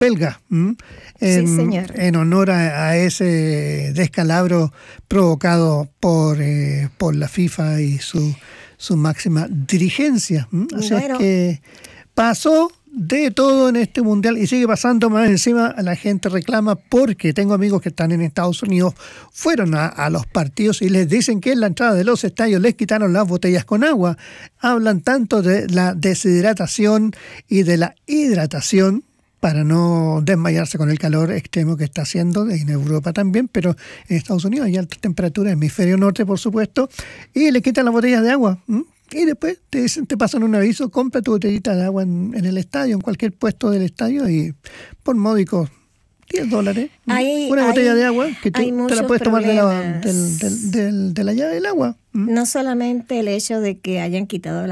belga, Sí, señor. en honor a ese descalabro provocado por la FIFA y su máxima dirigencia. Así es Bueno. que pasó de todo en este mundial y sigue pasando. Más encima la gente reclama porque tengo amigos que están en Estados Unidos, fueron a los partidos y les dicen que en la entrada de los estadios les quitaron las botellas con agua. Hablan tanto de la deshidratación y de la hidratación para no desmayarse con el calor extremo que está haciendo en Europa también, pero en Estados Unidos hay altas temperaturas, hemisferio norte por supuesto, y le quitan las botellas de agua. Y después te pasan un aviso, compra tu botellita de agua en el estadio, en cualquier puesto del estadio, y por módicos $10, una botella de agua que tú te la puedes tomar de la llave del agua. No solamente el hecho de que hayan quitado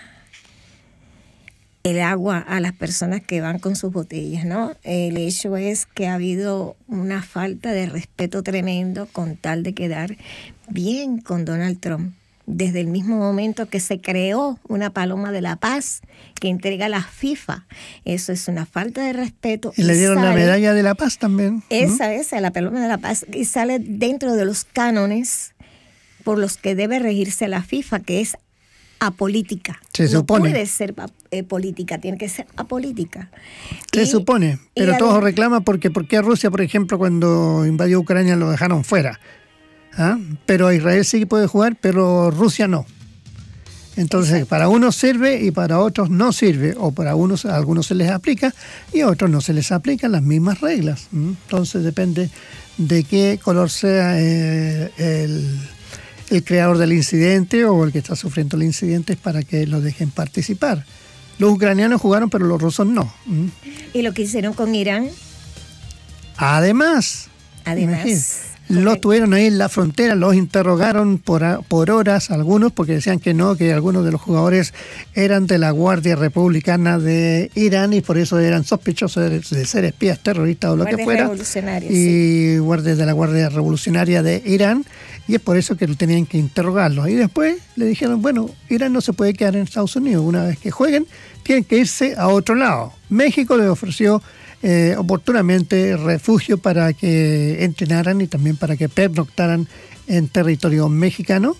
el agua a las personas que van con sus botellas, ¿no? El hecho es que ha habido una falta de respeto tremendo con tal de quedar bien con Donald Trump. Desde el mismo momento que se creó una paloma de la paz que entrega la FIFA. Eso es una falta de respeto. Y le dieron la medalla de la paz también. Esa, la paloma de la paz. Y sale dentro de los cánones por los que debe regirse la FIFA, que es apolítica. Se supone. No puede ser política, tiene que ser apolítica. Se supone, pero todos reclaman porque a Rusia, por ejemplo, cuando invadió Ucrania lo dejaron fuera. Pero Israel sí puede jugar, pero Rusia no. Entonces, exacto, para unos sirve y para otros no sirve, o para a algunos se les aplica y a otros no se les aplican las mismas reglas. Entonces depende de qué color sea el creador del incidente o el que está sufriendo el incidente para que lo dejen participar. Los ucranianos jugaron, pero los rusos no. ¿Y lo que hicieron con Irán? Además. Los tuvieron ahí en la frontera, los interrogaron por horas algunos, porque decían que no, que algunos de los jugadores eran de la Guardia Republicana de Irán y por eso eran sospechosos de ser espías terroristas o lo que fuera. Y guardias de la Guardia Revolucionaria de Irán, y es por eso que tenían que interrogarlos. Y después le dijeron, bueno, Irán no se puede quedar en Estados Unidos, una vez que jueguen, tienen que irse a otro lado. México les ofreció oportunamente refugio para que entrenaran y también para que pernoctaran en territorio mexicano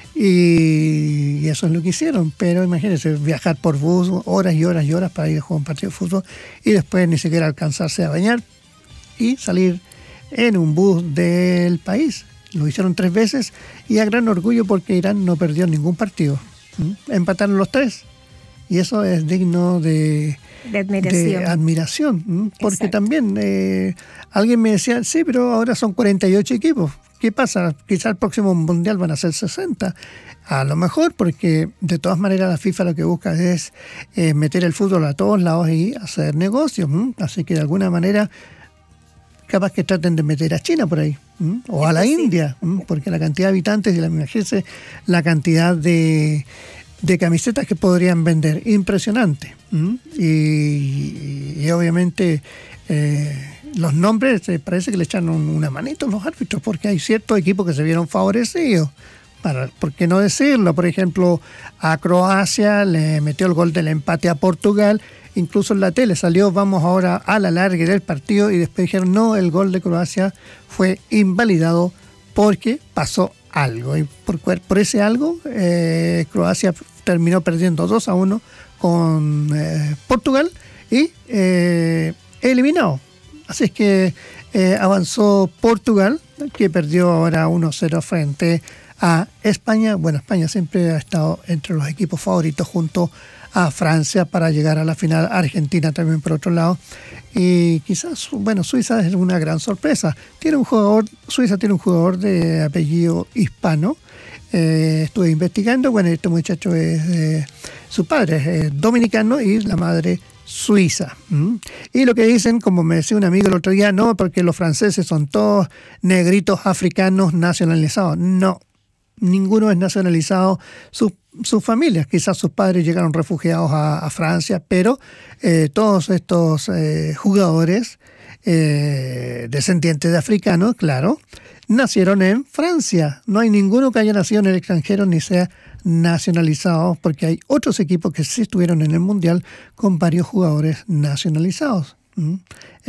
y eso es lo que hicieron. Pero imagínense, viajar por bus horas y horas y horas para ir a jugar un partido de fútbol y después ni siquiera alcanzarse a bañar y salir en un bus del país. Lo hicieron 3 veces y a gran orgullo porque Irán no perdió ningún partido. Empataron los 3 y eso es digno de admiración, porque exacto, también alguien me decía, sí, pero ahora son 48 equipos. ¿Qué pasa? Quizá el próximo mundial van a ser 60. A lo mejor, porque de todas maneras la FIFA lo que busca es meter el fútbol a todos lados y hacer negocios. Así que de alguna manera capaz que traten de meter a China por ahí, o a la India, porque la cantidad de habitantes, imagínense la cantidad de camisetas que podrían vender, impresionante. Y obviamente los nombres parece que le echan una manito a los árbitros, porque hay ciertos equipos que se vieron favorecidos. ¿Por qué no decirlo? Por ejemplo, a Croacia le metió el gol del empate a Portugal, incluso en la tele salió, vamos ahora a la larga del partido, y después dijeron, no, el gol de Croacia fue invalidado porque pasó algo, y por ese algo Croacia terminó perdiendo 2-1 con Portugal y eliminado. Así es que avanzó Portugal, que perdió ahora 1-0 frente a España. Bueno, España siempre ha estado entre los equipos favoritos junto a Francia para llegar a la final. Argentina también por otro lado. Y quizás, bueno, Suiza es una gran sorpresa. Suiza tiene un jugador de apellido hispano. Estuve investigando. Bueno, este muchacho su padre es dominicano y la madre suiza. Y lo que dicen, como me decía un amigo el otro día, no, porque los franceses son todos negritos africanos nacionalizados. No, ninguno es nacionalizado. Sus familias, quizás sus padres llegaron refugiados a Francia, pero todos estos jugadores descendientes de africanos, claro, nacieron en Francia. No hay ninguno que haya nacido en el extranjero ni sea nacionalizado, porque hay otros equipos que sí estuvieron en el Mundial con varios jugadores nacionalizados. ¿Mm?